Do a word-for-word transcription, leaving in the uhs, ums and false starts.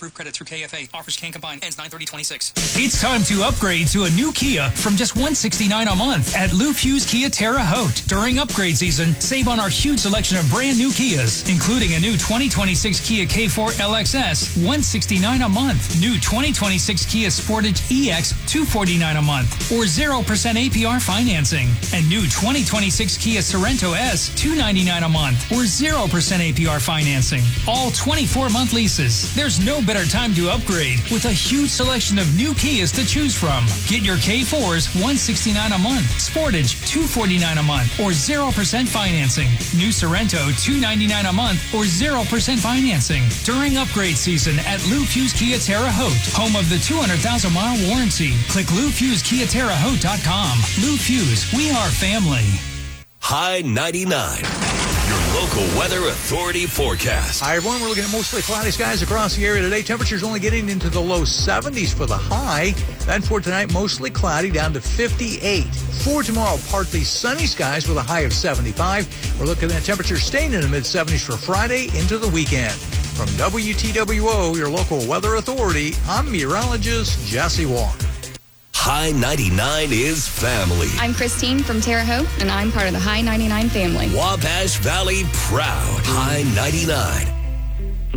Approved credit through K F A. Offers can combine. Ends nine thirty twenty-six. It's time to upgrade to a new Kia from just one hundred sixty-nine dollars a month at Lou Fusz Kia Terre Haute. During upgrade season, save on our huge selection of brand new Kias, including a new twenty twenty-six Kia K four L X S, one hundred sixty-nine dollars a month. New twenty twenty-six Kia Sportage E X, two hundred forty-nine dollars a month, or zero percent A P R financing. And new twenty twenty-six Kia Sorento S, two hundred ninety-nine dollars a month, or zero percent A P R financing. All twenty-four month leases. There's no better time to upgrade with a huge selection of new Kias to choose from. Get your K fours one hundred sixty-nine dollars a month, Sportage two hundred forty-nine dollars a month, or zero percent financing. New Sorento two hundred ninety-nine dollars a month, or zero percent financing. During upgrade season at Lou Fusz Kia Terre Haute, home of the two hundred thousand mile warranty. Click Lou Fusz Kia Terre Haute dot com. Lou Fusz, we are family. High ninety-nine, your local weather authority forecast. Hi, everyone. We're looking at mostly cloudy skies across the area today. Temperatures only getting into the low seventies for the high. Then for tonight, mostly cloudy down to fifty-eight. For tomorrow, partly sunny skies with a high of seventy-five. We're looking at temperatures staying in the mid seventies for Friday into the weekend. From W T W O, your local weather authority, I'm meteorologist Jesse Warren. High ninety-nine is family. I'm Christine from Terre Haute, and I'm part of the High ninety-nine family. Wabash Valley proud. High ninety-nine.